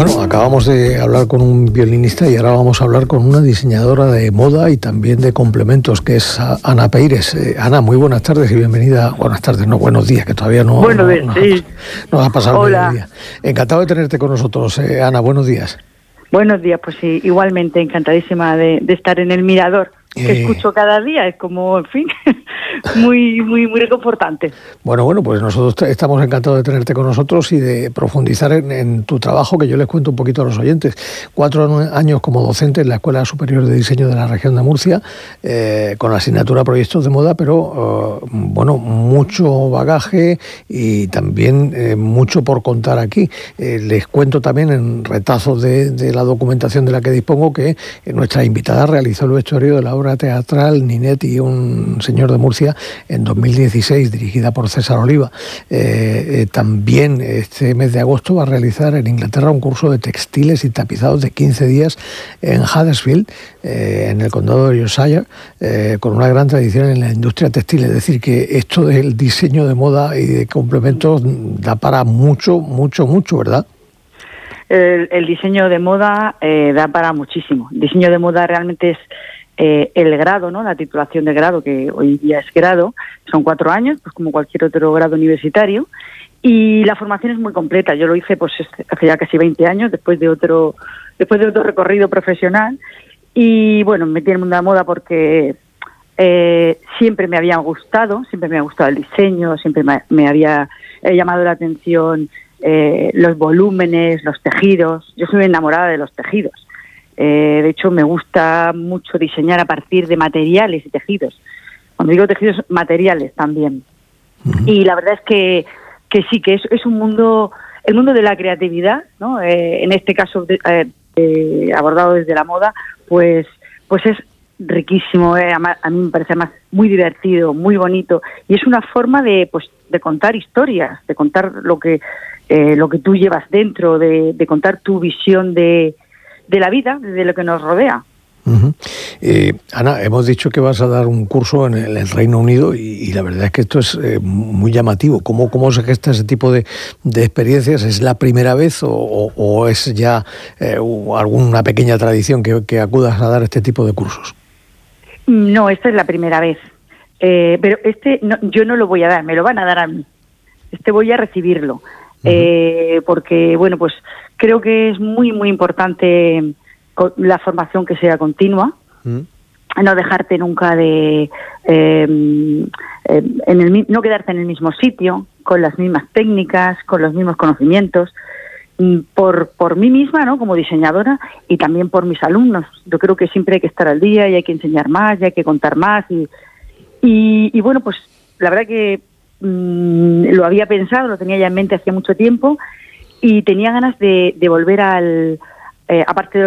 Bueno, acabamos de hablar con un violinista y ahora vamos a hablar con una diseñadora de moda y también de complementos, que es Ana Peires. Ana, muy buenas tardes y bienvenida. Buenas tardes, no, buenos días, que todavía no ha pasado el mediodía. Encantado de tenerte con nosotros, Ana, buenos días. Buenos días, pues sí, igualmente encantadísima de estar en el Mirador, que escucho cada día, es como, en fin, muy reconfortante. Bueno, pues nosotros estamos encantados de tenerte con nosotros y de profundizar en tu trabajo, que yo les cuento un poquito a los oyentes. 4 años como docente en la Escuela Superior de Diseño de la región de Murcia, con la asignatura Proyectos de Moda, pero mucho bagaje y también mucho por contar aquí. Les cuento también en retazos de la documentación de la que dispongo que nuestra invitada realizó el vestuario de la obra teatral Ninet y un señor de Murcia en 2016, dirigida por César Oliva. También este mes de agosto va a realizar en Inglaterra un curso de textiles y tapizados de 15 días en Huddersfield, en el condado de Yorkshire, con una gran tradición en la industria textil. Es decir, que esto del diseño de moda y de complementos da para mucho, ¿verdad? El diseño de moda da para muchísimo. El diseño de moda realmente es el grado, ¿no? La titulación de grado, que hoy día es grado, son 4 años, pues como cualquier otro grado universitario, y la formación es muy completa. Yo lo hice pues hace ya casi 20 años, después de otro recorrido profesional, y bueno, me metí en el mundo de la moda porque siempre me había gustado el diseño, siempre me había llamado la atención los volúmenes, los tejidos. Yo soy enamorada de los tejidos. De hecho, me gusta mucho diseñar a partir de materiales y tejidos. Cuando digo tejidos, materiales también. Uh-huh. Y la verdad es que sí, que es un mundo, el mundo de la creatividad, ¿no? En este caso, abordado desde la moda, pues es riquísimo. A mí me parece además muy divertido, muy bonito. Y es una forma de contar historias, de contar lo que tú llevas dentro, de contar tu visión de la vida, de lo que nos rodea. Uh-huh. Ana, hemos dicho que vas a dar un curso en el Reino Unido y la verdad es que esto es muy llamativo. ¿Cómo se gesta ese tipo de experiencias? ¿Es la primera vez o es ya alguna pequeña tradición que acudas a dar este tipo de cursos? No, esta es la primera vez. Pero yo no lo voy a dar, me lo van a dar a mí. Voy a recibirlo. Uh-huh. Porque, bueno, pues creo que es muy importante la formación que sea continua, no dejarte nunca no quedarte en el mismo sitio, con las mismas técnicas, con los mismos conocimientos, por mí misma, ¿no? Como diseñadora, y también por mis alumnos. Yo creo que siempre hay que estar al día y hay que enseñar más y hay que contar más y bueno, pues la verdad que lo había pensado, lo tenía ya en mente hacía mucho tiempo y tenía ganas de volver aparte de